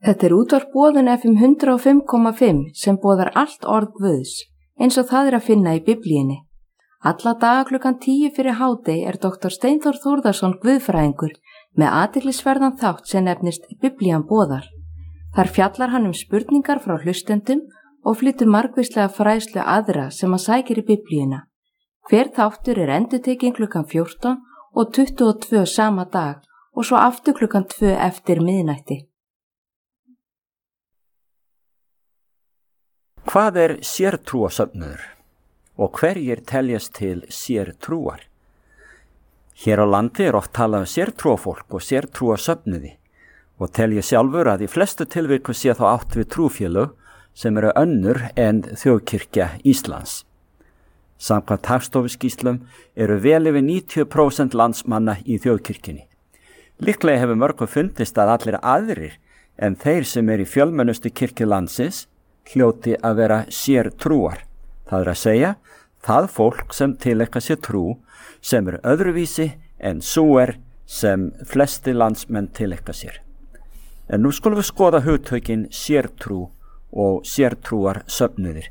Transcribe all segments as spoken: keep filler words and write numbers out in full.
Þetta er útvarp Boðun F M hundrað og fimm komma fimm sem boðar allt orð Guðs, eins og það er að finna í Biblíunni. Alla daga klukkan tíu fyrir hádegi er doktor Steinþór Þórðarson guðfræðingur með athyglisverðan þátt sem nefnist Biblían boðar. Þar fjallar hann um spurningar frá hlustendum og flytur margvíslega fræðslu aðra sem að sækir í Biblíuna. Hver þáttur er endurtekinn klukkan fjórtán og tuttugu og tvö sama dag og svo aftur klukkan tvö eftir miðnætti. Hvað er sértrúarsöfnuður og hverjir teljast til sértrúar? Hér á landi er oft talað um sértrúafólk og sértrúarsöfnuði og tel ég sjálfur að í flestu tilviku sé þá átt við trúfélög sem eru önnur en þjóðkirkja Íslands. Samkvæmt Hagstofuskýrslum eru vel yfir níutíu prósent landsmanna í þjóðkirkjunni. Líklega hefur mörgum fundist að allir aðrir en þeir sem eru í fjölmennustu kirkju landsins hljóti að vera sértrúar. Það er að segja, það fólk sem tileinkar sér trú sem er öðruvísi en sú er sem flesti landsmenn tileinkar sér. En nú skulum við skoða hugtökin sértrú og sértrúar söfnuðir.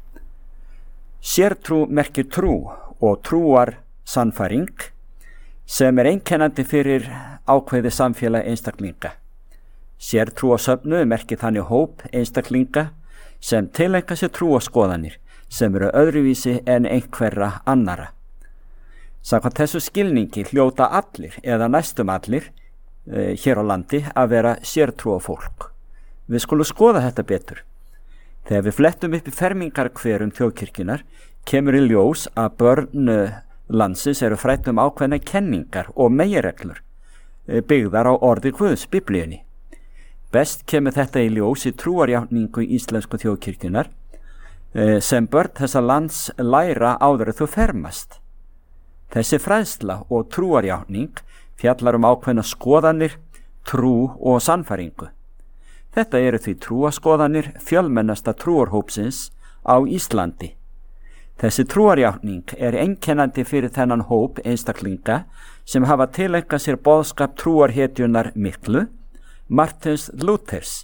Sértrú merkir trú og trúar sannfæring sem er einkennandi fyrir ákveði samfélag einstaklinga. Sértrúar söfnuð merkir þannig hóp einstaklinga sem tileinkar sér trúarskoðanir sem eru öðruvísi en einhverra annara. Samkvæmt þessu skilningi hljóta allir eða næstum allir e, hér á landi að vera sértrúafólk. Við skulum skoða þetta betur. Þegar við flettum upp í fermingarkverum þjóðkirkjunar kemur í ljós að börn landsins eru frædd um ákveðna kenningar og meginreglur e, byggðar á orði Guðs, Biblíunni. Best kemur þetta í ljós í trúarjátningu íslensku þjóðkirkjunar e, sem börn þessa lands læra áður að þú fermast. Þessi fræðsla og trúarjátning fjallar um ákveðna skoðanir, trú og sannfæringu. Þetta eru því trúarskoðanir fjölmennasta trúarhópsins á Íslandi. Þessi trúarjátning er einkennandi fyrir þennan hóp einstaklinga sem hafa tileinkað sér boðskap trúarhetjunar miklu, Martins Luthers.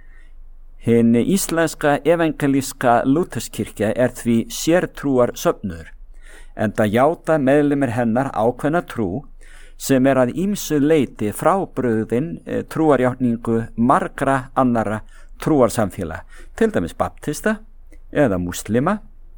Hin íslenska evangelíska Lutherskirkja er því sértrúar söfnuður, enda játa meðlimir hennar ákveðna trú sem er að ýmsu leyti frábrugðin e, trúarjátningu margra annara trúarsamfélaga, til dæmis baptista eða múslima.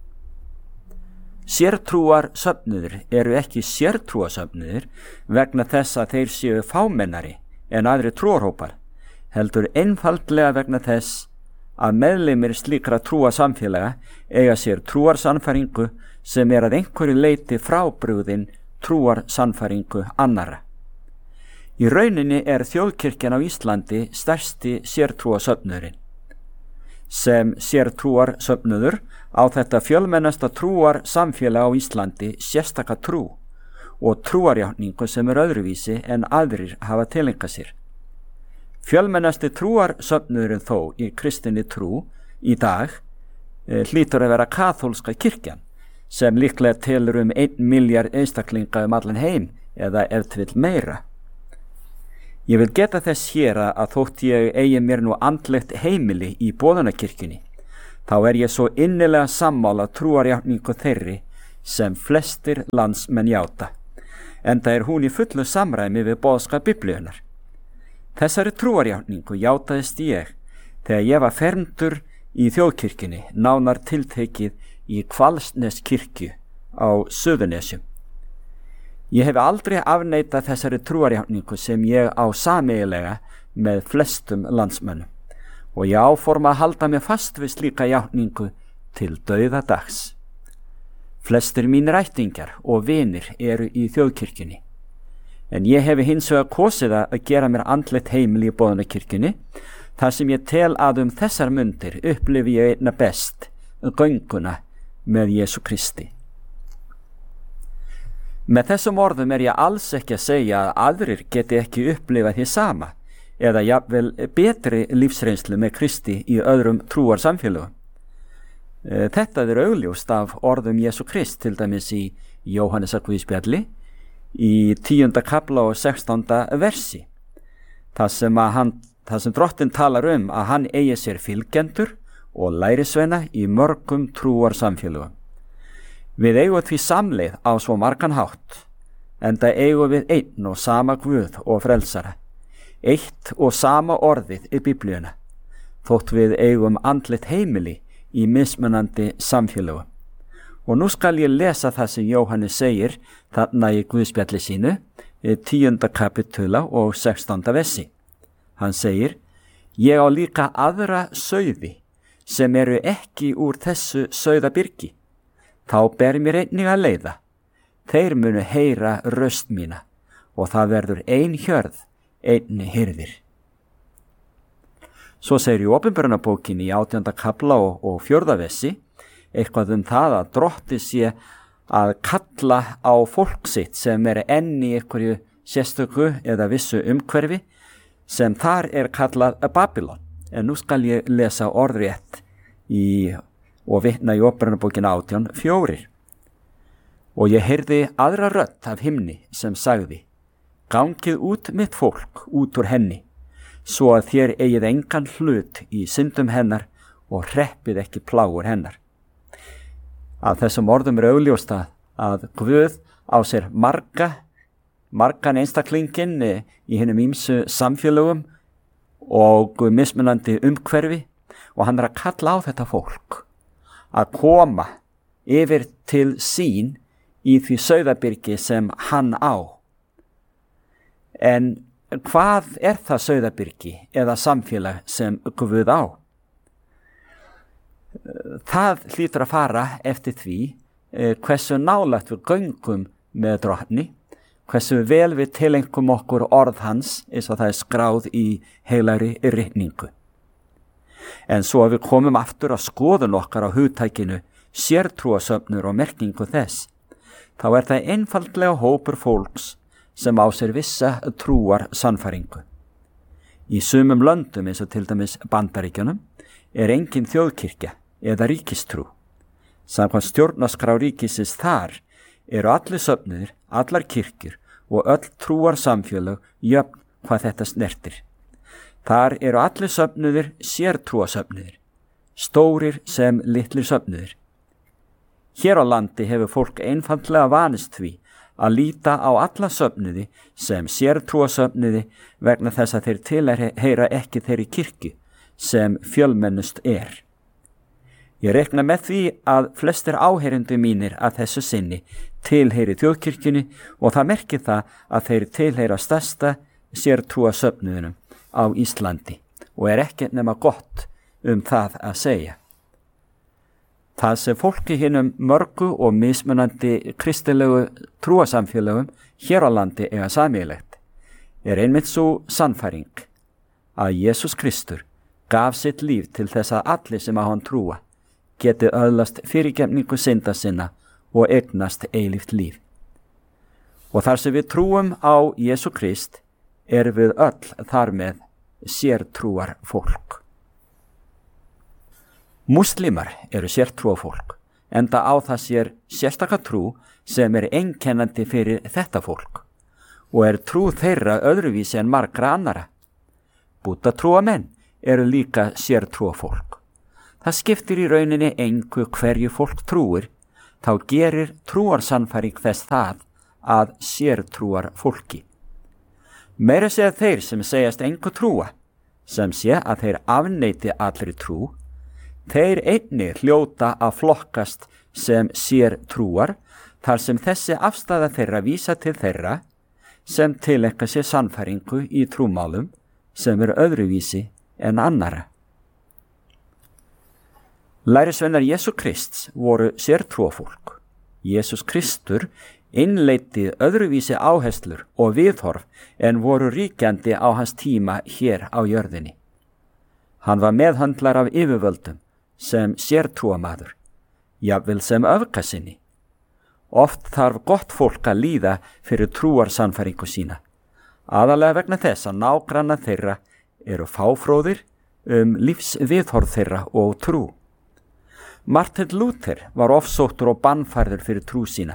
Sértrúar söfnuður eru ekki sértrúar söfnuður vegna þess að þeir séu fámennari en aðri trúarhópar, heldur einfaldlega vegna þess að meðlimir slíkra trúarsamfélaga eiga sér trúarsannfæringu sem er að einhverju leyti frábrugðin trúarsannfæringu annara. Í rauninni er þjóðkirkjan á Íslandi stærsti sértrúarsöfnuðurinn. Sem sértrúarsöfnuður á þetta fjölmennasta trúarsamfélag á Íslandi sérstaka trú og trúarjátningu sem er öðruvísi en aðrir hafa tileinkað sér. Fjölmennasti trúarsöfnuðurinn þó í kristinni trú í dag e, hlýtur að vera kaþólska kirkjan sem líklega telur um einn milljarð einstaklinga um allan heim eða ef til vill meira. Ég vil geta þess hér að þótt ég eigi mér nú andlegt heimili í Boðunarkirkjunni, þá er ég svo innilega sammála trúarjátningu þeirri sem flestir landsmenn játa, enda er hún í fullu samræmi við boðskap Biblíunnar. Þessari trúarjátningu játaðist ég þegar ég var fermdur í þjóðkirkjunni, nánar tiltekið í Hvalsneskirkju á Suðurnesjum. Ég hef aldrei afneitað þessari trúarjátningu sem ég á sameiginlega með flestum landsmönnum og ég áforma að halda mig fast við slíka játningu til dauðadags. Flestir mínir ættingjar og vinir eru í þjóðkirkjunni, en ég hef hins vegar kosið að gera mér andlegt heimili í Boðunarkirkjunni þar sem ég tel að um þessar mundir upplifi ég einna best gönguna með Jesú Kristi. Með þessum orðum er ég alls ekki að segja að aðrir geti ekki upplifað því sama eða jafnvel betri lífsreynslu með Kristi í öðrum trúarsamfélögum. Þetta er augljóst af orðum Jesú Krist, til dæmis í Jóhannesar Guðspjalli í tíunda kafla og sextánda versi, þar sem að hann það sem Drottinn talar um að hann eigi sér fylgjendur og lærisveina í mörgum trúar samfélögum. Við eigum því samleið á svo margan hátt, enda eigum við einn og sama Guð og frelsara, eitt og sama orðið í Biblíuna, þótt við eigum andlit heimili í mismunandi samfélögum. Og nú skal ég lesa það sem Jóhannes segir þarna í Guðspjalli sínu, tíunda kapitula og sextánda vessi. Hann segir, ég á líka aðra sauði sem eru ekki úr þessu sauðabyrgi. Þá ber mér einnig að leiða. Þeir munu heyra röst mína og það verður ein hjörð, ein hirðir. Svo segir í Opinberunarbókinni í átjánda kafla og, og fjórða vessi eitthvað um það að Drotti sé að kalla á fólk sitt sem er enn í einhverju sérstöku eða vissu umhverfi sem þar er kallað Babylon. En nú skal ég lesa orðrétt í, og vitna í Opinberunarbókinni átján fjórir. Og ég heyrði aðra rödd af himni sem sagði, gangið út mitt fólk út úr henni, svo að þér eigið engan hlut í syndum hennar og hreppið ekki plágur hennar. Af þessum orðum er augljóst að Guð á sér marga, margan einstaklingin í hinum ýmsu samfélögum og mismunandi umhverfi og hann er að kalla á þetta fólk að koma yfir til sín í því sauðabyrgi sem hann á. En hvað er það sauðabyrgi eða samfélag sem Guð á? Það hlýtur að fara eftir því eh, hversu nálægt við göngum með Drottni, hversu vel við tilengum okkur orð hans eins og það er skráð í heilagri ritningu. En svo að við komum aftur að skoðun okkar á hugtækinu sértrúasöfnur og merkingu þess, þá er það einfaldlega hópur fólks sem á sér vissa trúar sannfæringu. Í sumum löndum eins og til dæmis Bandaríkjunum er engin þjóðkirkja eða ríkistrú. Samkvæmt stjórnarskrá ríkisins þar eru allir söfnuðir, allar kirkjur og öll trúar samfélög jöfn hvað þetta snertir. Þar eru allir söfnuðir sértrúasöfnuðir, stórir sem litlir söfnuðir. Hér á landi hefur fólk einfaldlega vanist því að líta á alla söfnuði sem sértrúasöfnuði vegna þess að þeir tilheyra ekki þeirri kirkju sem fjölmennust er. Ég rekna með því að flestir áheyrendur mínir að þessu sinni tilheyri þjóðkirkjunni og það merkir það að þeir tilheyra stærsta sértrúasöfnuðinum á Íslandi og er ekki nema gott um það að segja. Það sem fólki hinum mörgu og mismunandi kristilegu trúasamfélögum hér á landi eiga sameiginlegt er einmitt svo sannfæring að Jesús Kristur gaf sitt líf til þess að allir sem á hann trúa geti öðlast fyrirgefningu synda sinna og eignast eilíft líf. Og þar sem við trúum á Jesú Krist erum við öll þar með sértrúar fólk. Múslimar eru sértrúafólk, enda á það sér sérstaka trú sem er einkennandi fyrir þetta fólk og er trú þeirra öðruvísi en margra annara. Búddatrúamenn eru líka sértrúafólk. Það skiptir í rauninni engu hverju fólk trúir, þá gerir trúarsannfæring þess það að sértrúar fólki. Meira segja þeir sem segjast engu trúa, sem sé að þeir afneiti allri trú, þeir einnig hljóta að flokkast sem sértrúar þar sem þessi afstæða þeirra vísa til þeirra sem tileinka sér sannfæringu í trúmálum sem eru öðruvísi en annara. Lærisveinar Jesú Krists voru sértrúafólk. Jesús Kristur innleiddi öðruvísi áherslur og viðhorf en voru ríkjandi á hans tíma hér á jörðinni. Hann var meðhandlar af yfirvöldum sem sértrúamaður, jafnvel sem öfgasinni. Oft þarf gott fólk að líða fyrir trúarsannfæringu sína, aðalega vegna þess að nágranna þeirra eru fáfróðir um lífsviðhorf þeirra og trú. Martin Luther var ofsóttur og bannfærður fyrir trú sína.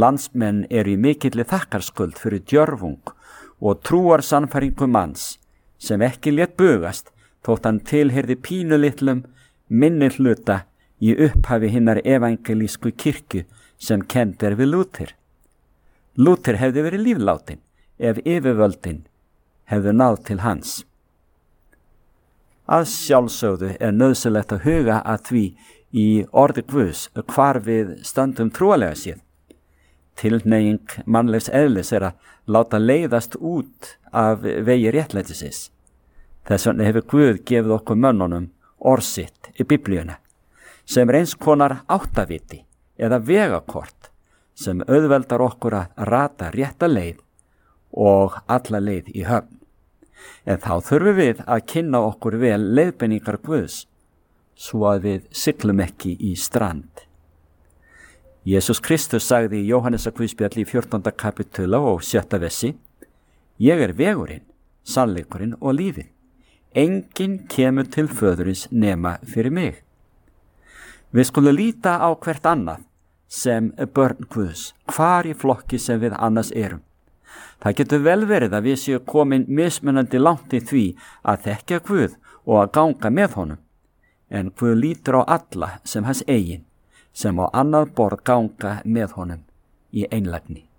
Landsmenn eru í mikilli þakkarskuld fyrir djörfung og trúarsannfæringu manns sem ekki lét bugast þótt hann tilheyrði pínulitlum minni hluta í upphafi hinnar evangelísku kirkju sem kennd er við Lúther. Lúther hefði verið líflátin ef yfirvöldin hefðu náð til hans. Að sjálfsögðu er nauðsynlegt að huga að því í orði Guðs hvar við stöndum trúalega séð. Tilhneiging mannlegs eðlis er að láta leiðast út af vegi réttlætisins. Þess vegna hefur Guð gefið okkur mönnunum orð sitt í Biblíuna, sem er eins konar áttaviti eða vegakort sem auðveldar okkur að rata rétta leið og alla leið í höfn. En þá þurfum við að kynna okkur vel leiðbeiningar Guðs, svo að við siglum ekki í strand. Jesús Kristus sagði í Jóhannesarguðspjalli í fjórtánda kapitula og sjötta versi: Ég er vegurinn, sannleikurinn og lífið. Enginn kemur til föðurins nema fyrir mig. Við skulum líta á hvert annað sem börn Guðs, hvar í flokki sem við annars erum. Það getur vel verið að við séu komin mismunandi langt í því að þekkja Guð og að ganga með honum. En Guð lítur á alla sem hans eigin, sem á annað borð ganga með honum í einlægni.